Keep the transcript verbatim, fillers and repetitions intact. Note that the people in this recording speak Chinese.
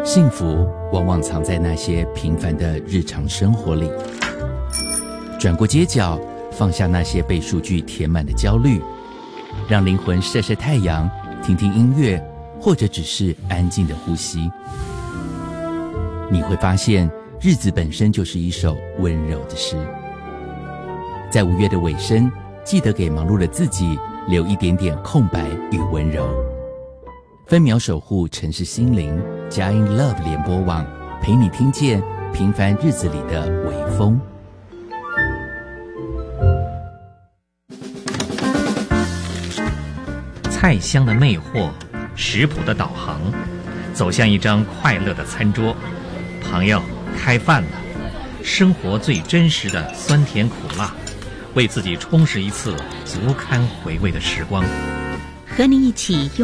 幸福往往藏在那些平凡的日常生活里。转过街角，放下那些被数据填满的焦虑，让灵魂晒晒太阳，听听音乐，或者只是安静的呼吸。你会发现，日子本身就是一首温柔的诗。在五月的尾声，记得给忙碌的自己留一点点空白与温柔。分秒守护城市心灵，佳音 Love 联播网陪你听见平凡日子里的微风。 菜香的魅惑，食谱的导航，走向一张快乐的餐桌。朋友，开饭了！生活最真实的酸甜苦辣，为自己充实一次足堪回味的时光。 和你一起用